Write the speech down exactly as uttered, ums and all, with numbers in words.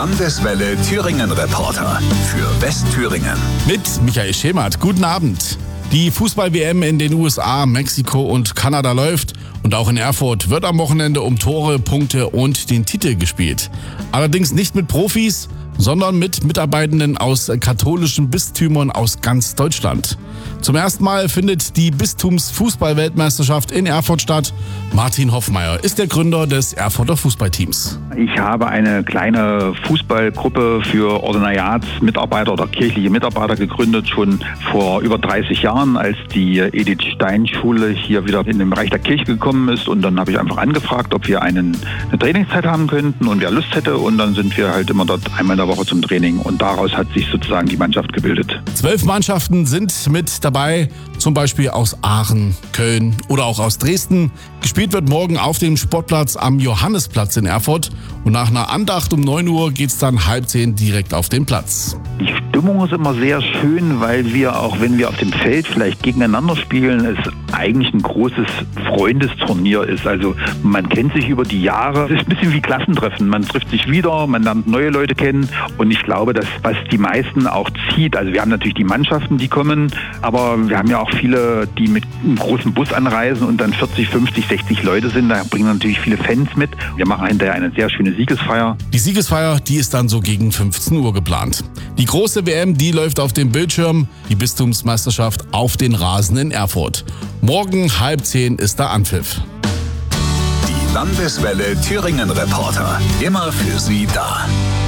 Landeswelle Thüringen Reporter für Westthüringen. Mit Michael Schemert. Guten Abend. Die Fußball-W M in den U S A, Mexiko und Kanada läuft. Und auch in Erfurt wird am Wochenende um Tore, Punkte und den Titel gespielt. Allerdings nicht mit Profis, sondern mit Mitarbeitenden aus katholischen Bistümern aus ganz Deutschland. Zum ersten Mal findet die Bistums-Fußball-Weltmeisterschaft in Erfurt statt. Martin Hoffmeier ist der Gründer des Erfurter Fußballteams. Ich habe eine kleine Fußballgruppe für Ordinariatsmitarbeiter oder kirchliche Mitarbeiter gegründet, schon vor über dreißig Jahren, als die Edith Stein Schule hier wieder in den Bereich der Kirche gekommen ist. Und dann habe ich einfach angefragt, ob wir einen, eine Trainingszeit haben könnten und wer Lust hätte. Und dann sind wir halt immer dort einmal in der Woche zum Training. Und daraus hat sich sozusagen die Mannschaft gebildet. Zwölf Mannschaften sind mit dabei, zum Beispiel aus Aachen, Köln oder auch aus Dresden. Gespielt wird morgen auf dem Sportplatz am Johannesplatz in Erfurt. Und nach einer Andacht um neun Uhr geht's dann halb zehn direkt auf den Platz. Die Stimmung ist immer sehr schön, weil wir, auch wenn wir auf dem Feld vielleicht gegeneinander spielen, es eigentlich ein großes Freundesturnier ist. Also man kennt sich über die Jahre. Es ist ein bisschen wie Klassentreffen. Man trifft sich wieder, man lernt neue Leute kennen. Und ich glaube, dass was die meisten auch zieht, also wir haben natürlich die Mannschaften, die kommen, aber wir haben ja auch viele, die mit einem großen Bus anreisen und dann vierzig, fünfzig, sechzig Leute sind. Da bringen natürlich viele Fans mit. Wir machen hinterher eine sehr schöne Siegesfeier. Die Siegesfeier, die ist dann so gegen fünfzehn Uhr geplant. Die große W M, die läuft auf dem Bildschirm, die Bistumsmeisterschaft auf den Rasen in Erfurt. Morgen halb zehn ist der Anpfiff. Die Landeswelle Thüringen Reporter, immer für Sie da.